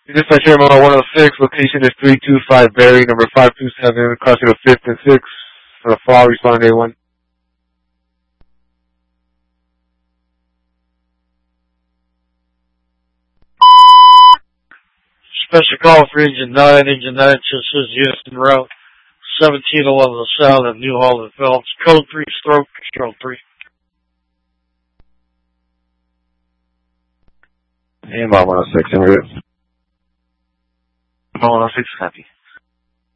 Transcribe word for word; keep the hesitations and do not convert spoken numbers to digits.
Dispatch Air Model one oh six, location is three two five Berry, number five two seven, crossing of fifth and sixth. For the fall, respond A one. Special call for Engine nine. Engine nine says Houston Route seventeen eleven South of New Holland Phillips. Code three, stroke, control three. And one oh six, immigrant. one oh six, copy.